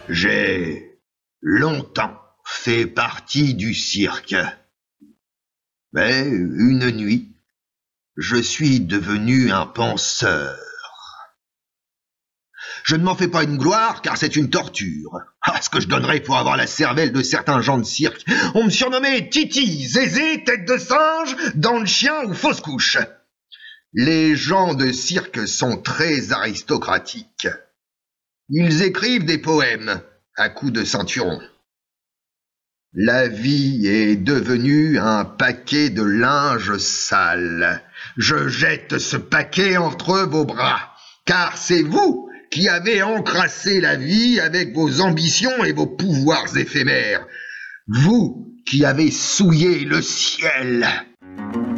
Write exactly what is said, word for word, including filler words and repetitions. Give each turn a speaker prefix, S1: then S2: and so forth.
S1: J'ai longtemps fait partie du cirque. Mais une nuit, je suis devenu un penseur. Je ne m'en fais pas une gloire, car c'est une torture. Ah, ce que je donnerais pour avoir la cervelle de certains gens de cirque. On me surnommait Titi, Zézé, tête de singe, dent de chien ou fausse couche. Les gens de cirque sont très aristocratiques. Ils écrivent des poèmes à coups de ceinturon. La vie est devenue un paquet de linge sale. Je jette ce paquet entre vos bras, car c'est vous qui avez encrassé la vie avec vos ambitions et vos pouvoirs éphémères. Vous qui avez souillé le ciel.